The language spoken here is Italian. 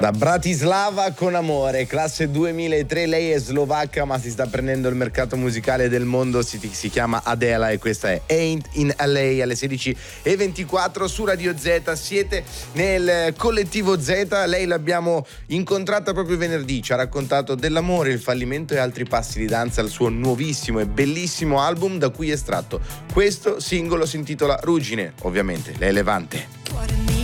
Da Bratislava con amore, classe 2003, lei è slovacca ma si sta prendendo il mercato musicale del mondo, si chiama Adela e questa è Ain't in LA alle 16:24 su Radio Z. Siete nel collettivo Z, lei l'abbiamo incontrata proprio venerdì, ci ha raccontato dell'amore, il fallimento e altri passi di danza al suo nuovissimo e bellissimo album da cui è estratto questo singolo, si intitola Ruggine, ovviamente lei è Levante.